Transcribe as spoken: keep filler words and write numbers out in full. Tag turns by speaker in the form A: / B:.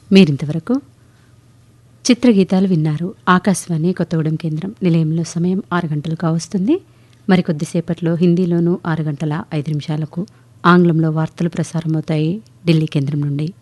A: మీరింతవరకు చిత్రగీతాలు విన్నారు. ఆకాశవాణి కొత్తగూడెం కేంద్రం నిలయంలో సమయం ఆరు గంటలు కావస్తుంది. మరికొద్దిసేపట్లో హిందీలోనూ ఆరు గంటల ఐదు నిమిషాలకు ఆంగ్లంలో వార్తలు ప్రసారమవుతాయి ఢిల్లీ కేంద్రం నుండి.